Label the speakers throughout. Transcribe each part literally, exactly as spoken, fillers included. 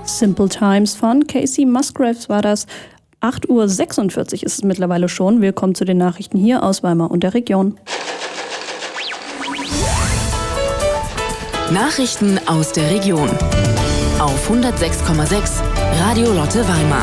Speaker 1: Simple Times von Casey Musgraves war das. acht Uhr sechsundvierzig ist es mittlerweile schon. Willkommen zu den Nachrichten hier aus Weimar und der Region.
Speaker 2: Nachrichten aus der Region auf hundertsechs Komma sechs Radio Lotte Weimar.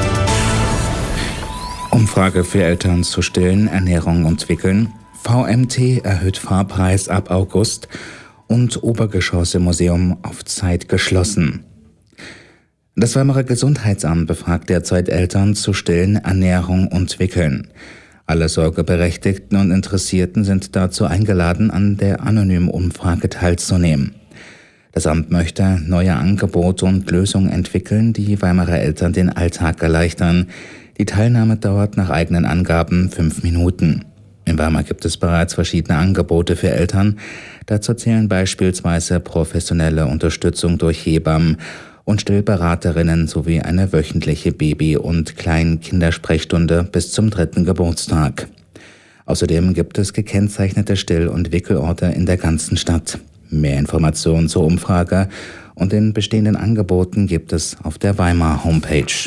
Speaker 3: Umfrage für Eltern zu stillen Ernährung entwickeln. V M T erhöht Fahrpreis ab August und Obergeschoss im Museum auf Zeit geschlossen. Das Weimarer Gesundheitsamt befragt derzeit Eltern zu stillen Ernährung entwickeln. Alle Sorgeberechtigten und Interessierten sind dazu eingeladen, an der anonymen Umfrage teilzunehmen. Das Amt möchte neue Angebote und Lösungen entwickeln, die Weimarer Eltern den Alltag erleichtern. Die Teilnahme dauert nach eigenen Angaben fünf Minuten. In Weimar gibt es bereits verschiedene Angebote für Eltern. Dazu zählen beispielsweise professionelle Unterstützung durch Hebammen und Stillberaterinnen sowie eine wöchentliche Baby- und Kleinkindersprechstunde bis zum dritten Geburtstag. Außerdem gibt es gekennzeichnete Still- und Wickelorte in der ganzen Stadt. Mehr Informationen zur Umfrage und den bestehenden Angeboten gibt es auf der Weimar Homepage.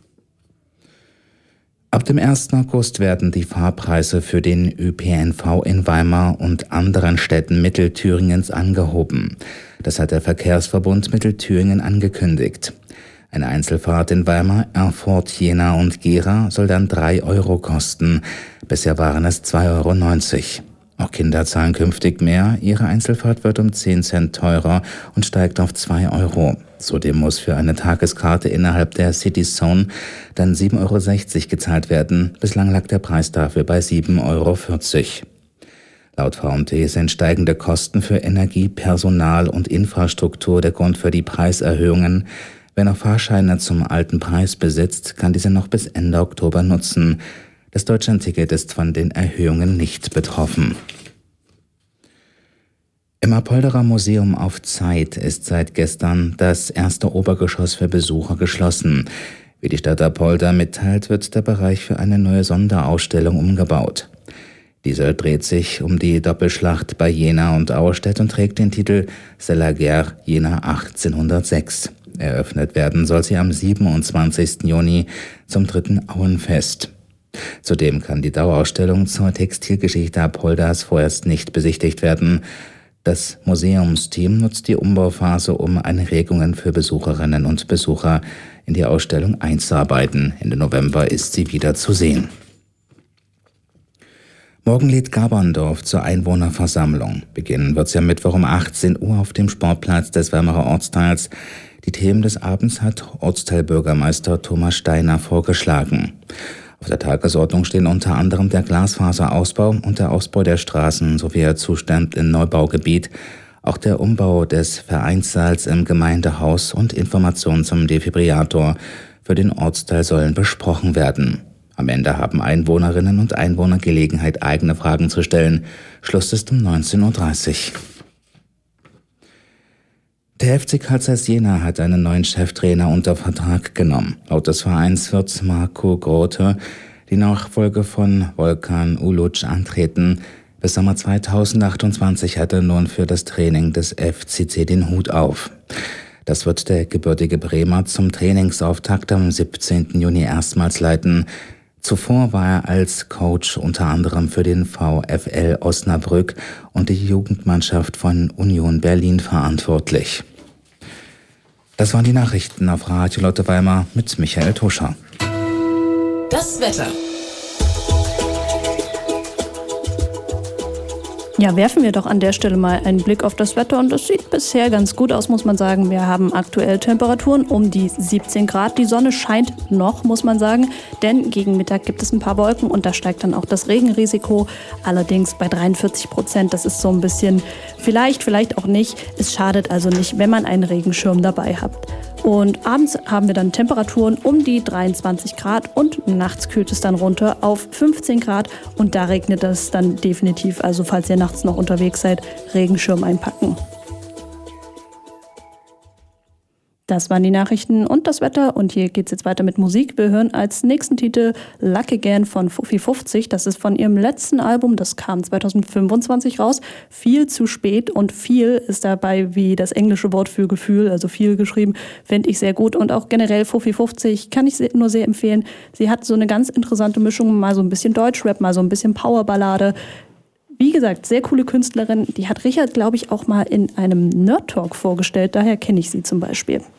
Speaker 3: Ab dem ersten August werden die Fahrpreise für den Ö P N V in Weimar und anderen Städten Mittelthüringens angehoben. Das hat der Verkehrsverbund Mittelthüringen angekündigt. Eine Einzelfahrt in Weimar, Erfurt, Jena und Gera soll dann drei Euro kosten. Bisher waren es zwei Euro neunzig. Auch Kinder zahlen künftig mehr. Ihre Einzelfahrt wird um zehn Cent teurer und steigt auf zwei Euro. Zudem muss für eine Tageskarte innerhalb der City Zone dann sieben Euro sechzig gezahlt werden. Bislang lag der Preis dafür bei sieben Euro vierzig. Laut V M T sind steigende Kosten für Energie, Personal und Infrastruktur der Grund für die Preiserhöhungen. Wer noch Fahrscheine zum alten Preis besitzt, kann diese noch bis Ende Oktober nutzen. Das Deutschlandticket ist von den Erhöhungen nicht betroffen. Im Apolderer Museum auf Zeit ist seit gestern das erste Obergeschoss für Besucher geschlossen. Wie die Stadt Apolda mitteilt, wird der Bereich für eine neue Sonderausstellung umgebaut. Diese dreht sich um die Doppelschlacht bei Jena und Auerstedt und trägt den Titel C'est la guerre Jena achtzehnhundertsechs. Eröffnet werden soll sie am siebenundzwanzigsten Juni zum dritten Auenfest. Zudem kann die Dauerausstellung zur Textilgeschichte Apoldas vorerst nicht besichtigt werden. Das Museumsteam nutzt die Umbauphase, um Anregungen für Besucherinnen und Besucher in die Ausstellung einzuarbeiten. Ende November ist sie wieder zu sehen. Morgen lädt Gaberndorf zur Einwohnerversammlung. Beginnen wird sie am Mittwoch um achtzehn Uhr auf dem Sportplatz des Weimarer Ortsteils. Die Themen des Abends hat Ortsteilbürgermeister Thomas Steiner vorgeschlagen. Auf der Tagesordnung stehen unter anderem der Glasfaserausbau und der Ausbau der Straßen sowie der Zustand im Neubaugebiet, auch der Umbau des Vereinssaals im Gemeindehaus und Informationen zum Defibrillator für den Ortsteil sollen besprochen werden. Am Ende haben Einwohnerinnen und Einwohner Gelegenheit, eigene Fragen zu stellen. Schluss ist um neunzehn Uhr dreißig. Der F C Carl Zeiss Jena hat einen neuen Cheftrainer unter Vertrag genommen. Laut des Vereins wird Marco Grote die Nachfolge von Volkan Uluc antreten. Bis Sommer zweitausendachtundzwanzig hat er nun für das Training des F C C den Hut auf. Das wird der gebürtige Bremer zum Trainingsauftakt am siebzehnten Juni erstmals leiten. Zuvor war er als Coach unter anderem für den VfL Osnabrück und die Jugendmannschaft von Union Berlin verantwortlich. Das waren die Nachrichten auf Radio Lotte Weimar mit Michael Toscher.
Speaker 2: Das Wetter.
Speaker 1: Ja, werfen wir doch an der Stelle mal einen Blick auf das Wetter und es sieht bisher ganz gut aus, muss man sagen. Wir haben aktuell Temperaturen um die siebzehn Grad. Die Sonne scheint noch, muss man sagen, denn gegen Mittag gibt es ein paar Wolken und da steigt dann auch das Regenrisiko. Allerdings bei dreiundvierzig Prozent, das ist so ein bisschen vielleicht, vielleicht auch nicht. Es schadet also nicht, wenn man einen Regenschirm dabei hat. Und abends haben wir dann Temperaturen um die dreiundzwanzig Grad und nachts kühlt es dann runter auf fünfzehn Grad und da regnet es dann definitiv. Also falls ihr nachts noch unterwegs seid, Regenschirm einpacken. Das waren die Nachrichten und das Wetter und hier geht's jetzt weiter mit Musik. Wir hören als nächsten Titel Luck Again von Fuffi fünfzig. Das ist von ihrem letzten Album, das kam zwanzig fünfundzwanzig raus. Viel zu spät und viel ist dabei wie das englische Wort für Gefühl, also viel geschrieben, finde ich sehr gut. Und auch generell Fuffi fünfzig kann ich nur sehr empfehlen. Sie hat so eine ganz interessante Mischung, mal so ein bisschen Deutschrap, mal so ein bisschen Powerballade. Wie gesagt, sehr coole Künstlerin. Die hat Richard, glaube ich, auch mal in einem Nerd Talk vorgestellt. Daher kenne ich sie zum Beispiel.